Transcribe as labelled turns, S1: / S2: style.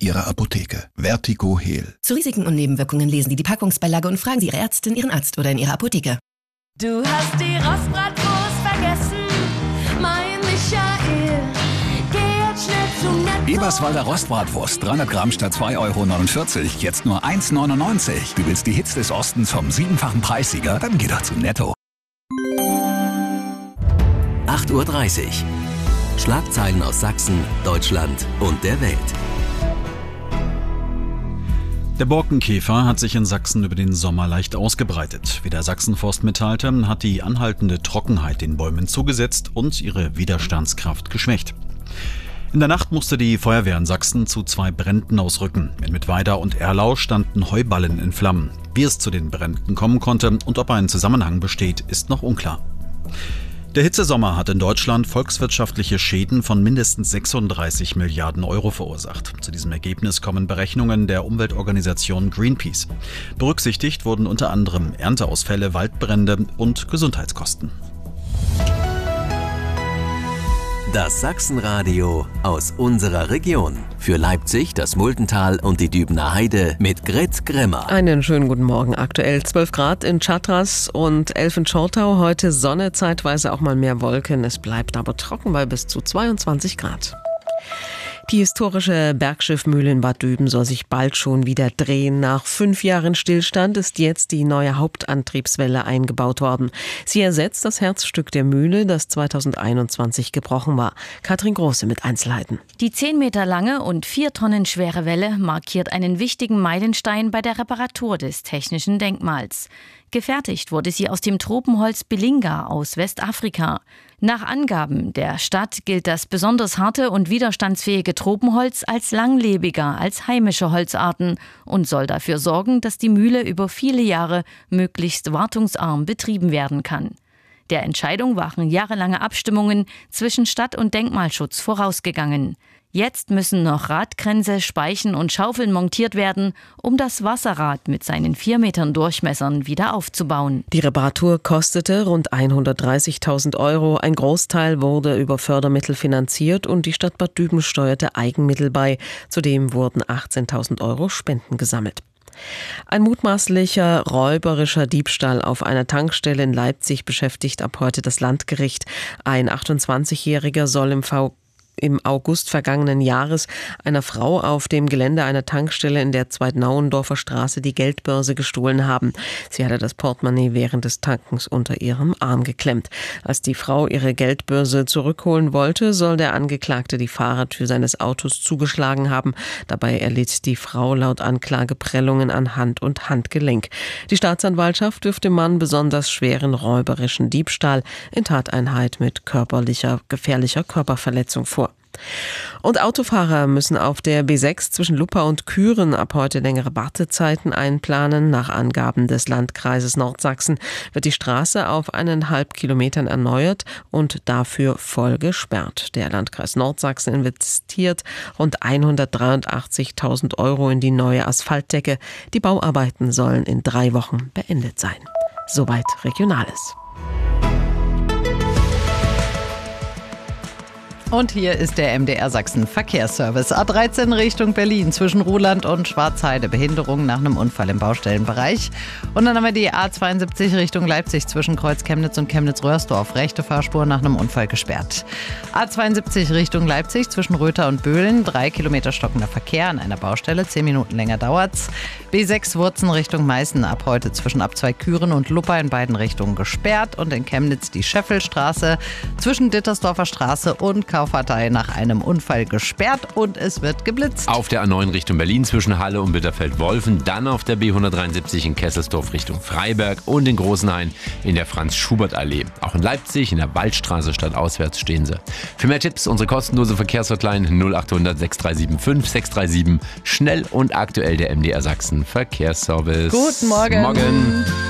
S1: Ihrer Apotheke. Vertigo Heal.
S2: Zu Risiken und Nebenwirkungen lesen Sie die Packungsbeilage und fragen Sie Ihre Ärztin, Ihren Arzt oder in Ihrer Apotheke.
S3: Du hast die Rostbratwurst vergessen, mein Michael. Geh jetzt schnell zum Netto.
S4: Eberswalder Rostbratwurst, 300 Gramm statt 2,49 €, jetzt nur 1,99 €. Du willst die Hits des Ostens vom 7-fachen Preissieger? Dann geh doch zum Netto.
S5: 8:30 Uhr. Schlagzeilen aus Sachsen, Deutschland und der Welt.
S6: Der Borkenkäfer hat sich in Sachsen über den Sommer leicht ausgebreitet. Wie der Sachsenforst mitteilte, hat die anhaltende Trockenheit den Bäumen zugesetzt und ihre Widerstandskraft geschwächt. In der Nacht musste die Feuerwehr in Sachsen zu 2 Bränden ausrücken. In Mittweida und Erlau standen Heuballen in Flammen. Wie es zu den Bränden kommen konnte und ob ein Zusammenhang besteht, ist noch unklar. Der Hitzesommer hat in Deutschland volkswirtschaftliche Schäden von mindestens 36 Milliarden € verursacht. Zu diesem Ergebnis kommen Berechnungen der Umweltorganisation Greenpeace. Berücksichtigt wurden unter anderem Ernteausfälle, Waldbrände und Gesundheitskosten.
S5: Das Sachsenradio aus unserer Region. Für Leipzig, das Muldental und die Dübener Heide mit Grit Grimmer.
S7: Einen schönen guten Morgen. Aktuell 12 Grad in Chatras und 11 in Schortau. Heute Sonne, zeitweise auch mal mehr Wolken. Es bleibt aber trocken bei bis zu 22 Grad. Die historische Bergschiffmühle in Bad Düben soll sich bald schon wieder drehen. Nach 5 Jahren Stillstand ist jetzt die neue Hauptantriebswelle eingebaut worden. Sie ersetzt das Herzstück der Mühle, das 2021 gebrochen war. Katrin Große mit Einzelheiten.
S8: Die 10 Meter lange und 4 Tonnen schwere Welle markiert einen wichtigen Meilenstein bei der Reparatur des technischen Denkmals. Gefertigt wurde sie aus dem Tropenholz Belinga aus Westafrika. Nach Angaben der Stadt gilt das besonders harte und widerstandsfähige Tropenholz als langlebiger als heimische Holzarten und soll dafür sorgen, dass die Mühle über viele Jahre möglichst wartungsarm betrieben werden kann. Der Entscheidung waren jahrelange Abstimmungen zwischen Stadt- und Denkmalschutz vorausgegangen. Jetzt müssen noch Radkränze, Speichen und Schaufeln montiert werden, um das Wasserrad mit seinen 4 Metern Durchmessern wieder aufzubauen.
S7: Die Reparatur kostete rund 130.000 €. Ein Großteil wurde über Fördermittel finanziert und die Stadt Bad Düben steuerte Eigenmittel bei. Zudem wurden 18.000 € Spenden gesammelt. Ein mutmaßlicher räuberischer Diebstahl auf einer Tankstelle in Leipzig beschäftigt ab heute das Landgericht. Ein 28-Jähriger soll im August vergangenen Jahres einer Frau auf dem Gelände einer Tankstelle in der Zweitnauendorfer Straße die Geldbörse gestohlen haben. Sie hatte das Portemonnaie während des Tankens unter ihrem Arm geklemmt. Als die Frau ihre Geldbörse zurückholen wollte, soll der Angeklagte die Fahrertür seines Autos zugeschlagen haben. Dabei erlitt die Frau laut Anklage Prellungen an Hand und Handgelenk. Die Staatsanwaltschaft wirft dem Mann besonders schweren räuberischen Diebstahl in Tateinheit mit gefährlicher Körperverletzung vor. Und Autofahrer müssen auf der B6 zwischen Luppa und Kühren ab heute längere Wartezeiten einplanen. Nach Angaben des Landkreises Nordsachsen wird die Straße auf 1,5 Kilometern erneuert und dafür voll gesperrt. Der Landkreis Nordsachsen investiert rund 183.000 € in die neue Asphaltdecke. Die Bauarbeiten sollen in 3 Wochen beendet sein. Soweit Regionales.
S9: Und hier ist der MDR Sachsen Verkehrsservice. A13 Richtung Berlin zwischen Ruhland und Schwarzheide. Behinderung nach einem Unfall im Baustellenbereich. Und dann haben wir die A72 Richtung Leipzig zwischen Kreuz Chemnitz und Chemnitz-Röhrsdorf. Rechte Fahrspur nach einem Unfall gesperrt. A72 Richtung Leipzig zwischen Röther und Böhlen. 3 Kilometer stockender Verkehr an einer Baustelle. 10 Minuten länger dauert's. B6 Wurzen Richtung Meißen ab heute zwischen Abzweig-Kühren und Luppa in beiden Richtungen gesperrt. Und in Chemnitz die Scheffelstraße zwischen Dittersdorfer Straße und Kaufhartei nach einem Unfall gesperrt und es wird geblitzt.
S10: Auf der A9 Richtung Berlin zwischen Halle und Bitterfeld-Wolfen, dann auf der B173 in Kesselsdorf Richtung Freiberg und in Großenhain in der Franz-Schubert-Allee. Auch in Leipzig in der Waldstraße stadtauswärts stehen sie. Für mehr Tipps unsere kostenlose Verkehrshotline 0800 6375 637. Schnell und aktuell der MDR Sachsen Verkehrsservice.
S9: Guten Morgen.
S10: Morgen.